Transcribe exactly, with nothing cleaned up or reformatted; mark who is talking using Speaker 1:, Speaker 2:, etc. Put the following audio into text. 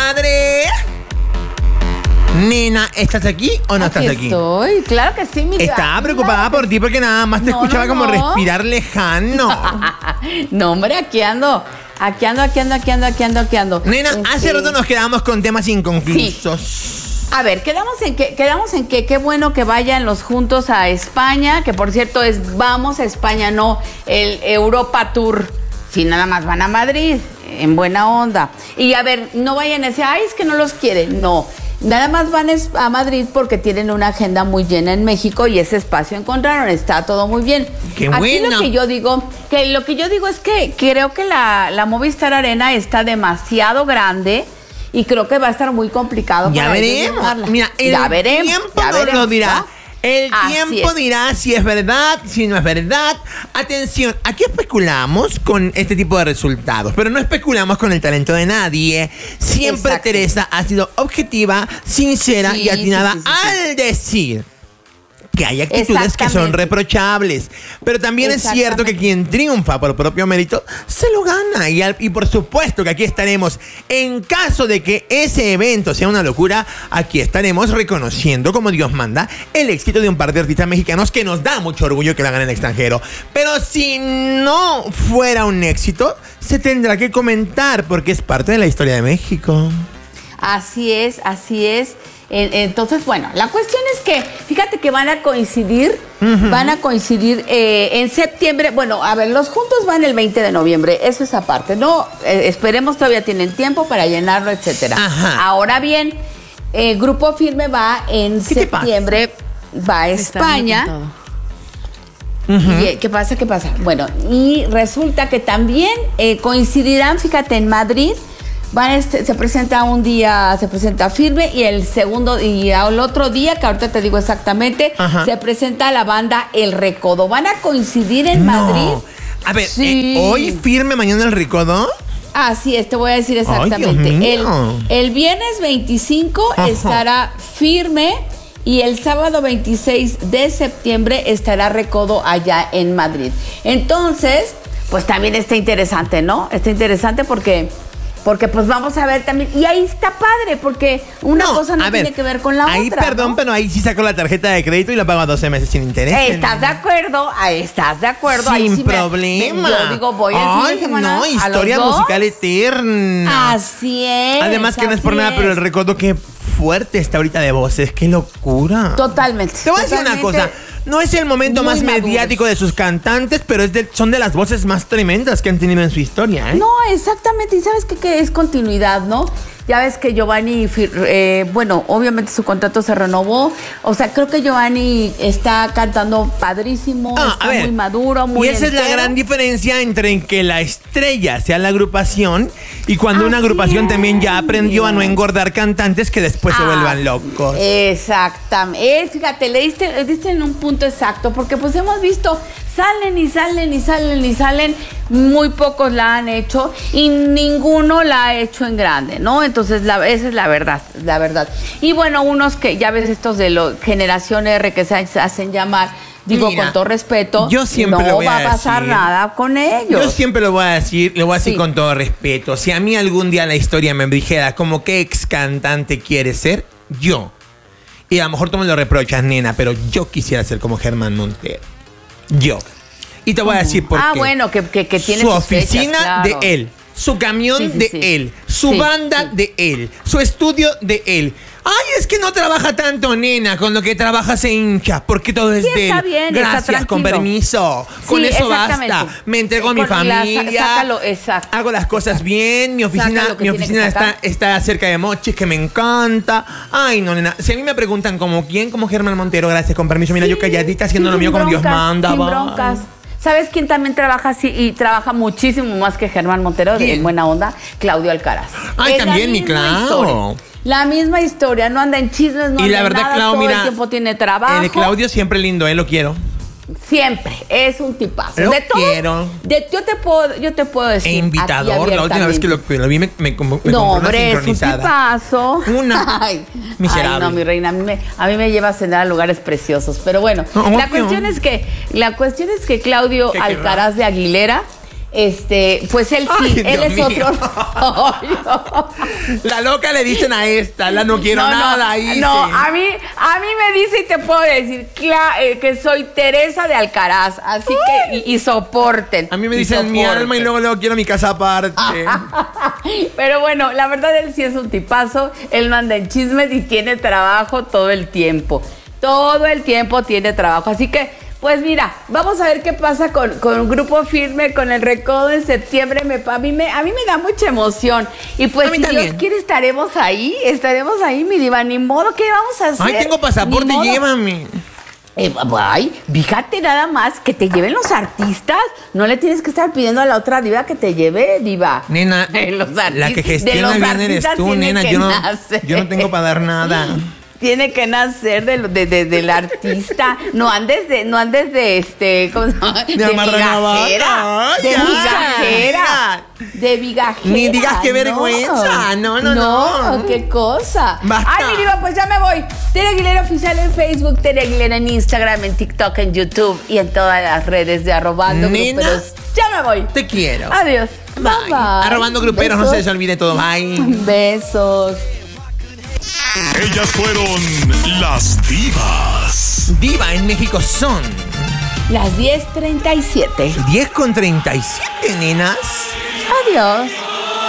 Speaker 1: comadre. Nena, ¿estás aquí o no
Speaker 2: Aquí
Speaker 1: estás aquí?
Speaker 2: Estoy, claro que sí, mi
Speaker 1: Estaba
Speaker 2: vida.
Speaker 1: preocupada por ti porque nada más te
Speaker 2: No,
Speaker 1: escuchaba
Speaker 2: no,
Speaker 1: como
Speaker 2: no.
Speaker 1: respirar lejano.
Speaker 2: No, hombre, aquí ando. Aquí ando, aquí ando, aquí ando, aquí ando, aquí ando.
Speaker 1: Nena,
Speaker 2: Este,
Speaker 1: hace rato nos quedamos con temas inconclusos.
Speaker 2: A ver, quedamos en que, quedamos en que qué bueno que vayan los juntos a España, que por cierto es vamos a España, no el Europa Tour. Si nada más van a Madrid, en buena onda. Y a ver, no vayan a decir, ay, es que no los quieren. No, nada más van es- a Madrid porque tienen una agenda muy llena en México y ese espacio encontraron, está todo muy bien.
Speaker 1: ¡Qué
Speaker 2: Aquí
Speaker 1: bueno!
Speaker 2: lo que yo digo, que lo que yo digo es que creo que la, la Movistar Arena está demasiado grande y creo que va a estar muy complicado
Speaker 1: Ya
Speaker 2: para ellos
Speaker 1: veremos.
Speaker 2: llenarla.
Speaker 1: Mira, el
Speaker 2: ya veremos,
Speaker 1: tiempo
Speaker 2: ya
Speaker 1: nos
Speaker 2: veremos,
Speaker 1: lo dirá.
Speaker 2: ¿no?
Speaker 1: El
Speaker 2: Así
Speaker 1: tiempo
Speaker 2: es.
Speaker 1: dirá si es verdad, si no es verdad. Atención, aquí especulamos con este tipo de resultados, pero no especulamos con el talento de nadie. Siempre
Speaker 2: Exacto.
Speaker 1: Teresa ha sido objetiva, sincera
Speaker 2: Sí,
Speaker 1: y atinada
Speaker 2: sí, sí, sí, sí.
Speaker 1: al decir que hay actitudes que son
Speaker 2: Exactamente.
Speaker 1: reprochables. Pero también es cierto que quien triunfa por propio mérito se lo gana. Y, al- y por supuesto que aquí estaremos, en caso de que ese evento sea una locura, aquí estaremos reconociendo, como Dios manda, el éxito de un par de artistas mexicanos que nos da mucho orgullo que lo hagan en el extranjero. Pero si no fuera un éxito, se tendrá que comentar porque es parte de la historia de México.
Speaker 2: Así es, así es. En- Entonces, bueno, la cuestión es que, fíjate que van a coincidir, van a coincidir eh, en septiembre. Bueno, a ver, los juntos van el veinte de noviembre, eso es aparte, ¿no? Eh, esperemos todavía tienen tiempo para llenarlo, etcétera.
Speaker 1: Ajá.
Speaker 2: Ahora bien, eh, Grupo Firme va en
Speaker 1: ¿Qué te pasa?
Speaker 2: septiembre, va a España. ¿Y, eh, ¿Qué pasa? ¿Qué pasa? Bueno, y resulta que también eh, coincidirán, fíjate, en Madrid. Van este, se presenta un día, se presenta Firme y el segundo y al otro día, que ahorita te digo exactamente,
Speaker 1: Ajá.
Speaker 2: se presenta la banda El Recodo. Van a coincidir en Madrid.
Speaker 1: No. A ver,
Speaker 2: Sí.
Speaker 1: eh, hoy Firme, mañana el Recodo.
Speaker 2: Así es, te voy a decir
Speaker 1: Dios
Speaker 2: exactamente. el,
Speaker 1: mío.
Speaker 2: el viernes veinticinco
Speaker 1: Ajá.
Speaker 2: estará Firme y el sábado veintiséis de septiembre estará Recodo allá en Madrid. Entonces, pues también está interesante, ¿no? Está interesante porque, porque pues vamos a ver también. Y ahí está padre, porque una cosa no
Speaker 1: a ver,
Speaker 2: tiene que ver con la
Speaker 1: ahí,
Speaker 2: otra.
Speaker 1: perdón,
Speaker 2: ¿no?
Speaker 1: pero ahí sí saco la tarjeta de crédito y la pago a doce meses sin interés.
Speaker 2: ¿Estás de acuerdo? Ahí ¿Estás de acuerdo? Ahí
Speaker 1: Sin
Speaker 2: sí me-
Speaker 1: problema.
Speaker 2: me- yo digo, voy el fin de
Speaker 1: Ay,
Speaker 2: semana
Speaker 1: no,
Speaker 2: a los
Speaker 1: historia
Speaker 2: dos.
Speaker 1: musical eterna.
Speaker 2: Así es.
Speaker 1: Además que no es por
Speaker 2: así
Speaker 1: nada, pero el
Speaker 2: es.
Speaker 1: Recodo qué fuerte está ahorita de voces, qué locura.
Speaker 2: Totalmente.
Speaker 1: Te voy a decir una
Speaker 2: totalmente.
Speaker 1: cosa, no es el momento
Speaker 2: muy
Speaker 1: más
Speaker 2: maduros.
Speaker 1: mediático de sus cantantes, pero es de- son de las voces más tremendas que han tenido en su historia, ¿eh?
Speaker 2: No, exactamente. Y sabes qué, que es continuidad, ¿no? Ya ves que Giovanni, fir- eh, bueno, obviamente su contrato se renovó. O sea, creo que Giovanni está cantando padrísimo,
Speaker 1: Ah,
Speaker 2: está
Speaker 1: a ver,
Speaker 2: muy maduro, muy
Speaker 1: y esa es la
Speaker 2: entero.
Speaker 1: gran diferencia entre que la estrella sea la agrupación y cuando una
Speaker 2: Así
Speaker 1: agrupación
Speaker 2: es.
Speaker 1: también ya aprendió a no engordar cantantes que después se
Speaker 2: Ah,
Speaker 1: vuelvan locos.
Speaker 2: Exactamente. Eh, fíjate, le diste, le diste en un punto exacto, porque pues hemos visto, salen y salen y salen y salen, muy pocos la han hecho y ninguno la ha hecho en grande, ¿no? Entonces, la, esa es la verdad, la verdad. Y bueno, unos que, ya ves estos de la generación R que se hacen llamar, digo
Speaker 1: Mira,
Speaker 2: con todo respeto,
Speaker 1: yo siempre
Speaker 2: no
Speaker 1: lo voy a
Speaker 2: va a pasar
Speaker 1: decir.
Speaker 2: nada con ellos.
Speaker 1: Yo siempre lo voy a decir, lo voy a decir
Speaker 2: Sí.
Speaker 1: con todo respeto. Si a mí algún día la historia me dijera como qué ex cantante quieres ser, yo. Y a lo mejor tú me lo reprochas, nena, pero yo quisiera ser como Germán Montero. Yo. Y te voy a decir por
Speaker 2: Ah,
Speaker 1: qué.
Speaker 2: bueno, que, que, que tiene
Speaker 1: Su
Speaker 2: sus fechas,
Speaker 1: oficina
Speaker 2: claro.
Speaker 1: de él, su camión
Speaker 2: Sí, sí,
Speaker 1: de
Speaker 2: sí.
Speaker 1: él, su
Speaker 2: Sí,
Speaker 1: banda
Speaker 2: sí.
Speaker 1: de él, su estudio de él. Ay, es que no trabaja tanto, nena, con lo que trabaja se hincha, porque todo es
Speaker 2: Sí,
Speaker 1: de
Speaker 2: está
Speaker 1: él.
Speaker 2: bien, está
Speaker 1: Gracias, con
Speaker 2: tranquilo.
Speaker 1: permiso. Con
Speaker 2: Sí,
Speaker 1: eso
Speaker 2: exactamente.
Speaker 1: basta. Me entrego a mi
Speaker 2: Con la-
Speaker 1: familia.
Speaker 2: sácalo, exacto.
Speaker 1: Hago las cosas bien. Mi oficina,
Speaker 2: Saca lo que
Speaker 1: mi
Speaker 2: tiene
Speaker 1: oficina
Speaker 2: que
Speaker 1: está,
Speaker 2: sacar.
Speaker 1: está cerca de Mochis, que me encanta. Ay, no, nena. Si a mí me preguntan como quién, como Germán Montero, gracias, con permiso. Mira,
Speaker 2: Sí,
Speaker 1: yo calladita haciendo
Speaker 2: sí,
Speaker 1: lo mío
Speaker 2: sin
Speaker 1: como Dios
Speaker 2: broncas,
Speaker 1: manda.
Speaker 2: Sin
Speaker 1: bye.
Speaker 2: broncas. ¿Sabes quién también trabaja así y trabaja muchísimo más que Germán Montero, de
Speaker 1: ¿Quién?
Speaker 2: buena onda? Claudio Alcaraz.
Speaker 1: Ay,
Speaker 2: Es la
Speaker 1: también, mi
Speaker 2: misma
Speaker 1: Clau.
Speaker 2: historia. La misma historia, no anda en chismes, no
Speaker 1: Y
Speaker 2: anda
Speaker 1: la
Speaker 2: en
Speaker 1: verdad,
Speaker 2: nada,
Speaker 1: Clau,
Speaker 2: todo
Speaker 1: mira.
Speaker 2: el tiempo tiene trabajo.
Speaker 1: El Claudio siempre lindo, eh, lo quiero.
Speaker 2: Siempre, es un tipazo.
Speaker 1: Lo
Speaker 2: de todo,
Speaker 1: quiero.
Speaker 2: De, yo, te puedo, yo te puedo decir.
Speaker 1: E
Speaker 2: a ti
Speaker 1: invitador, la última vez que lo, que lo vi me, me, me compró
Speaker 2: No,
Speaker 1: una
Speaker 2: hombre, es un
Speaker 1: sincronizada.
Speaker 2: tipazo.
Speaker 1: Una.
Speaker 2: Ay,
Speaker 1: Miserable.
Speaker 2: ay, no, mi reina, a mí, me, a mí me lleva a cenar a lugares preciosos. Pero bueno,
Speaker 1: No,
Speaker 2: la
Speaker 1: obvio.
Speaker 2: cuestión es que la cuestión es que Claudio
Speaker 1: ¿Qué
Speaker 2: Alcaraz de Aguilera Este, pues él sí,
Speaker 1: Ay,
Speaker 2: él
Speaker 1: Dios
Speaker 2: es
Speaker 1: mío.
Speaker 2: otro.
Speaker 1: La loca le dicen a esta, la no quiero
Speaker 2: No, no,
Speaker 1: nada ahí.
Speaker 2: no, a mí, a mí me dice y te puedo decir cla- eh, que soy Teresa de Alcaraz, así que, y, y soporten.
Speaker 1: A mí me
Speaker 2: y
Speaker 1: dicen mi
Speaker 2: soporten.
Speaker 1: alma y luego, luego quiero mi casa aparte.
Speaker 2: Pero bueno, la verdad él sí es un tipazo, él no anda en chismes y tiene trabajo todo el tiempo. Todo el tiempo tiene trabajo, así que pues mira, vamos a ver qué pasa con, con Grupo Firme, con el Recodo en septiembre. Me, a, mí me, a mí me da mucha emoción. Y pues
Speaker 1: A mí
Speaker 2: si Dios
Speaker 1: también.
Speaker 2: quiere estaremos ahí, estaremos ahí, mi diva, ni modo, ¿qué vamos a hacer?
Speaker 1: Ay, tengo pasaporte,
Speaker 2: Ni modo.
Speaker 1: llévame.
Speaker 2: Eh, ay, fíjate nada más que te lleven los artistas. No le tienes que estar pidiendo a la otra diva que te lleve, diva.
Speaker 1: Nena,
Speaker 2: De los
Speaker 1: la
Speaker 2: artis-
Speaker 1: que
Speaker 2: de
Speaker 1: gestiona
Speaker 2: los
Speaker 1: bien eres
Speaker 2: artistas
Speaker 1: tú,
Speaker 2: tiene
Speaker 1: nena.
Speaker 2: que
Speaker 1: Yo no,
Speaker 2: nacer.
Speaker 1: yo no tengo para dar nada.
Speaker 2: Tiene que nacer de, de, de- del artista. No andes de, no andes de este, ¿cómo se llama?
Speaker 1: De
Speaker 2: De
Speaker 1: amarranavaca.
Speaker 2: migajera.
Speaker 1: Ay,
Speaker 2: De
Speaker 1: ya,
Speaker 2: migajera. De vigajera.
Speaker 1: Ni digas qué vergüenza. No, no, no.
Speaker 2: No, qué cosa.
Speaker 1: Basta.
Speaker 2: Ay, mi diva, pues ya me voy. Tere Aguilera Oficial en Facebook, Tere Aguilera en Instagram, en TikTok, en YouTube y en todas las redes de Arrobando
Speaker 1: Nena.
Speaker 2: Gruperos. Ya me voy.
Speaker 1: Te quiero.
Speaker 2: Adiós.
Speaker 1: Bye.
Speaker 2: Bye, bye.
Speaker 1: Arrobando gruperos, no se les olvide todo. Bye.
Speaker 2: Besos.
Speaker 3: Ellas fueron las divas.
Speaker 1: Diva en México son
Speaker 2: Las diez treinta y siete.
Speaker 1: diez con treinta y siete, nenas.
Speaker 2: Adiós.